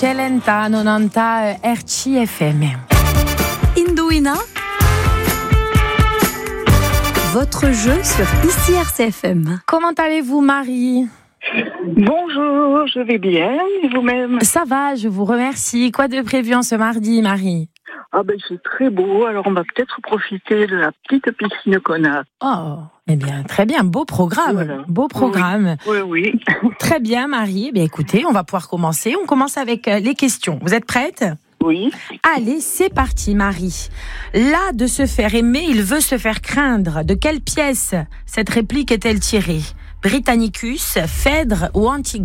Celenta 90 RCFM. Indouina, votre jeu sur ici RCFM. Comment allez-vous, Marie ? Bonjour, je vais bien, et vous-même? Ça va, je vous remercie. Quoi de prévu en ce mardi, Marie ? Ah ben c'est très beau, alors on va peut-être profiter de la petite piscine qu'on a. Oh, eh bien, très bien, beau programme. Voilà. Beau programme. Oui. Très bien, Marie. Eh bien, écoutez, on va pouvoir commencer. On commence avec les questions. Vous êtes prête ? Oui. Allez, c'est parti, Marie. Là, de se faire aimer, il veut se faire craindre. De quelle pièce cette réplique est-elle tirée ? Britannicus, Phèdre ou Antigone ?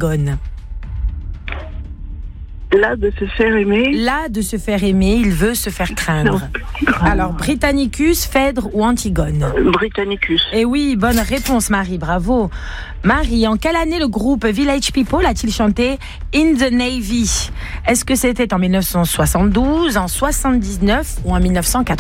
Là, de se faire aimer. Là, de se faire aimer, il veut se faire craindre. Alors, Britannicus, Phèdre ou Antigone ? Britannicus. Eh oui, bonne réponse, Marie, bravo. Marie, en quelle année le groupe Village People a-t-il chanté In the Navy ? Est-ce que c'était en 1972, en 79 ou en 1985 ?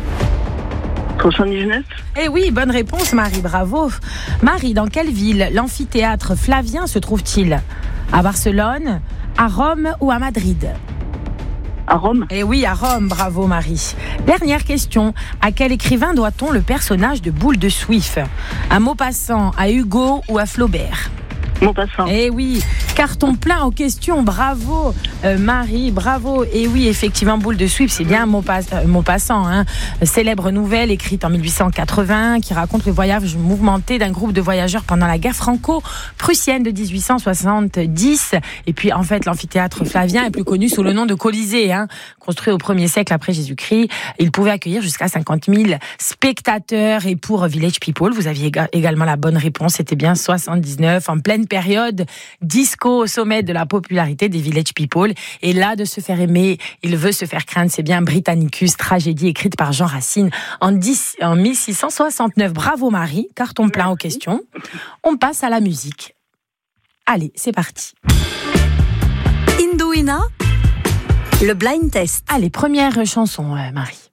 79. Eh oui, bonne réponse, Marie, bravo. Marie, dans quelle ville l'amphithéâtre Flavien se trouve-t-il ? À Barcelone, à Rome ou à Madrid ? À Rome. Eh oui, à Rome, bravo Marie. Dernière question, à quel écrivain doit-on le personnage de Boule de Suif ? À Maupassant, à Hugo ou à Flaubert ? Maupassant. Eh oui, carton plein en question, bravo Marie, bravo. Et oui, effectivement, Boule de Suif, c'est bien Maupassant, hein. Célèbre nouvelle écrite en 1880 qui raconte le voyage mouvementé d'un groupe de voyageurs pendant la guerre franco-prussienne de 1870. Et puis, en fait, l'amphithéâtre Flavien est plus connu sous le nom de Colisée, hein. Construit au 1er siècle après Jésus-Christ. Il pouvait accueillir jusqu'à 50 000 spectateurs. Et pour Village People, vous aviez également la bonne réponse, c'était bien 79, en pleine période disco au sommet de la popularité des Village People. Et là, de se faire aimer, il veut se faire craindre, c'est bien Britannicus, tragédie écrite par Jean Racine en 1669. Bravo Marie, carton plein aux questions. On passe à la musique. Allez, c'est parti. Indouina, le blind test. Allez, première chanson, Marie.